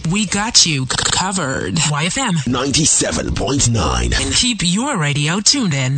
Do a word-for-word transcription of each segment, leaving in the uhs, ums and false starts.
We got you covered. Y F M ninety-seven point nine. Keep your radio tuned in.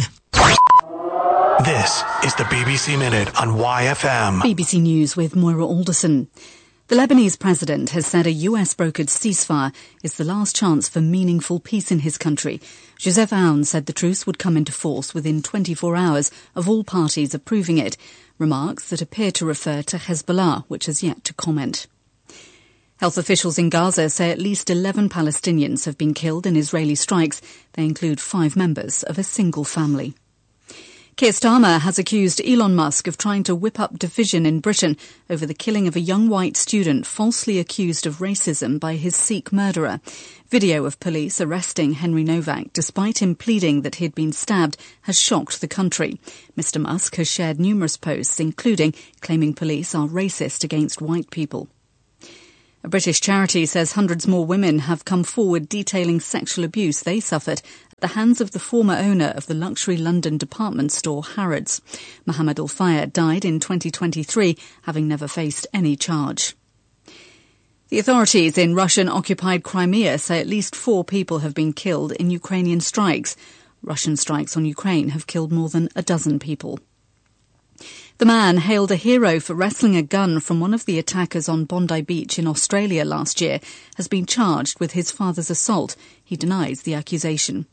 This is the B B C Minute on Y F M. B B C News with Moira Alderson. The Lebanese president has said a U S-brokered ceasefire is the last chance for meaningful peace in his country. Joseph Aoun said the truce would come into force within twenty-four hours of all parties approving it, remarks that appear to refer to Hezbollah, which has yet to comment. Health officials in Gaza say at least eleven Palestinians have been killed in Israeli strikes. They include five members of a single family. Keir Starmer has accused Elon Musk of trying to whip up division in Britain over the killing of a young white student falsely accused of racism by his Sikh murderer. Video of police arresting Henry Novak, despite him pleading that he had been stabbed, has shocked the country. Mister Musk has shared numerous posts, including claiming police are racist against white people. A British charity says hundreds more women have come forward detailing sexual abuse they suffered at the hands of the former owner of the luxury London department store Harrods. Mohammed Al-Fayed died in twenty twenty-three, having never faced any charge. The authorities in Russian-occupied Crimea say at least four people have been killed in Ukrainian strikes. Russian strikes on Ukraine have killed more than a dozen people. The man, hailed a hero for wresting a gun from one of the attackers on Bondi Beach in Australia last year, has been charged with his father's assault. He denies the accusation.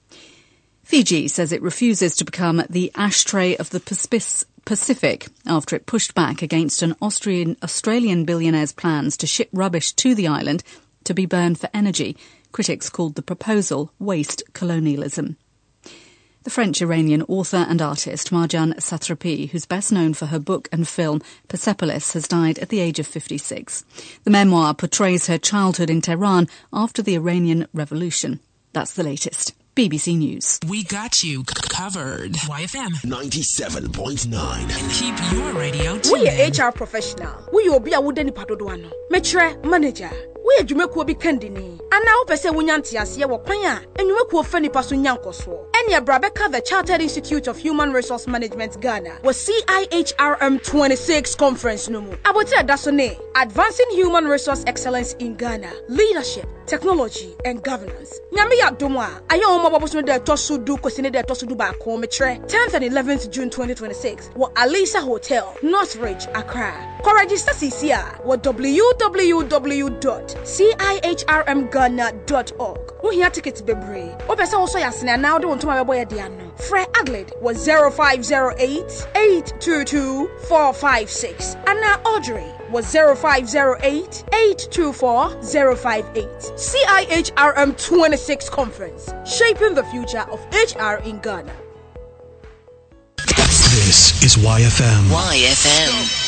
Fiji says it refuses to become the ashtray of the Pacific after it pushed back against an Austrian, Australian billionaire's plans to ship rubbish to the island to be burned for energy. Critics called the proposal waste colonialism. The French-Iranian author and artist Marjane Satrapi, who's best known for her book and film Persepolis, has died at the age of fifty-six. The memoir portrays her childhood in Tehran after the Iranian Revolution. That's the latest. B B C News. We got you covered. Y F M ninety-seven point nine. Keep your radio tuned in. We are H R professional. We are Obia Wudeni Padodoano. Metre manager. We are Jumekuo bi kandini. Ana opese wunyanti asiye wo kwan a enwekuo fa nipa so nyankoso. Enya Brabeka the Chartered Institute of Human Resource Management Ghana was C I H R M twenty-six conference no mu. Abotire dasone Advancing Human Resource Excellence in Ghana, Leadership, Technology and Governance. Nyame ya domwa ayo mo boboso de tosu du kwesine de tosu du ba ko metre tenth and eleventh June twenty twenty-six wo Alisa Hotel, Northridge, Accra. Ko register cca wo w w w dot cihrm ghana dot org. Wo hia tickets bebre. O pese wo so yasene now de wonto ma bebo ye dia no. Fre Adelaide was zero five zero eight, eight two two, four five six. Anna Audrey was zero five zero eight, eight two four, zero five eight. C I H R M twenty-six Conference, shaping the future of H R in Ghana. This is Y F M. Y F M.